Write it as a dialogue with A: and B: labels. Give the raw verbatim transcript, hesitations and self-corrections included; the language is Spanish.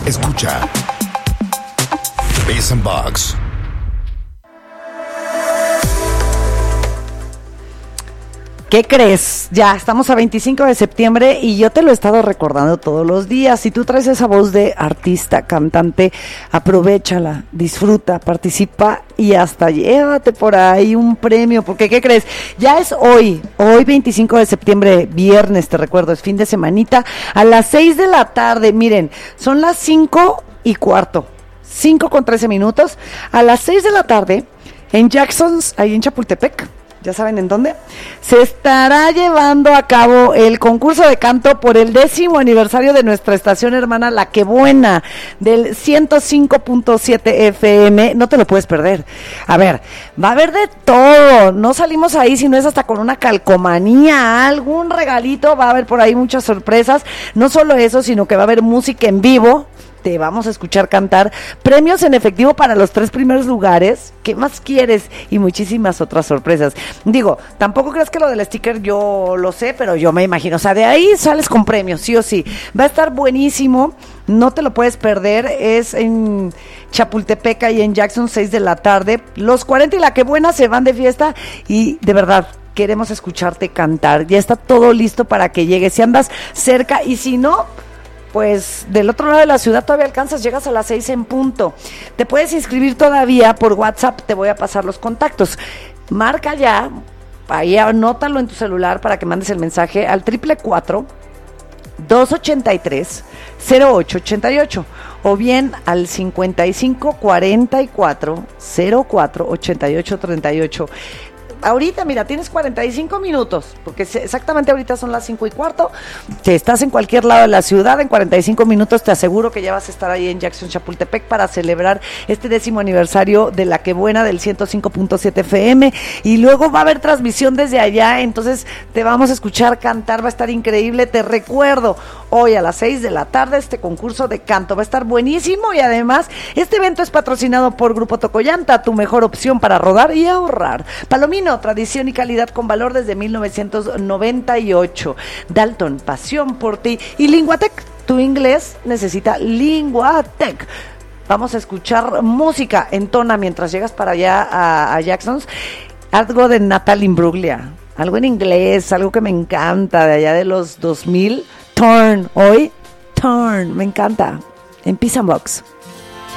A: Escucha Bass and Box.
B: ¿Qué crees? Ya estamos a veinticinco de septiembre y yo te lo he estado recordando todos los días. Si tú traes esa voz de artista, cantante, aprovéchala, disfruta, participa y hasta llévate por ahí un premio. Porque, ¿qué crees? Ya es hoy, hoy veinticinco de septiembre, viernes, te recuerdo, es fin de semanita, a las seis de la tarde. Miren, son las cinco y cuarto, cinco con trece minutos. A las seis de la tarde, en Jackson's, ahí en Chapultepec, ya saben en dónde, se estará llevando a cabo el concurso de canto por el décimo aniversario de nuestra estación hermana La Que Buena, del ciento cinco punto siete F M, no te lo puedes perder. A ver, va a haber de todo, no salimos ahí si no es hasta con una calcomanía, algún regalito, va a haber por ahí muchas sorpresas, no solo eso, sino que va a haber música en vivo, te vamos a escuchar cantar, premios en efectivo para los tres primeros lugares, ¿qué más quieres? Y muchísimas otras sorpresas. Digo, tampoco crees que lo del sticker yo lo sé, pero yo me imagino, o sea, de ahí sales con premios, sí o sí. Va a estar buenísimo, no te lo puedes perder, es en Chapultepec y en Jackson, seis de la tarde. Los cuarenta y La Que Buena se van de fiesta y de verdad queremos escucharte cantar. Ya está todo listo para que llegues, si andas cerca y si no, pues del otro lado de la ciudad todavía alcanzas, llegas a las seis en punto. Te puedes inscribir todavía por WhatsApp, te voy a pasar los contactos. Marca ya, ahí anótalo en tu celular para que mandes el mensaje al triple cuatro, dos ochenta y tres, cero ocho ochenta y ocho o bien al cincuenta y cinco cuarenta y cuatro, cero cuatro ochenta y ocho treinta y ocho. Ahorita, mira, tienes cuarenta y cinco minutos, porque exactamente ahorita son las cinco y cuarto, si estás en cualquier lado de la ciudad, en cuarenta y cinco minutos te aseguro que ya vas a estar ahí en Jackson, Chapultepec, para celebrar este décimo aniversario de La Que Buena del ciento cinco punto siete F M, y luego va a haber transmisión desde allá, entonces te vamos a escuchar cantar, va a estar increíble. Te recuerdo, hoy a las seis de la tarde este concurso de canto va a estar buenísimo, y además este evento es patrocinado por Grupo Tocollanta, tu mejor opción para rodar y ahorrar. Palomino, tradición y calidad con valor desde mil novecientos noventa y ocho. Dalton, pasión por ti. Y Linguatec, tu inglés necesita Linguatec. Vamos a escuchar música, entona mientras llegas para allá a, a Jackson's, algo de Natalie Imbruglia, algo en inglés, algo que me encanta, de allá de los dos mil. Turn, hoy, Turn, me encanta, en Peace and Box.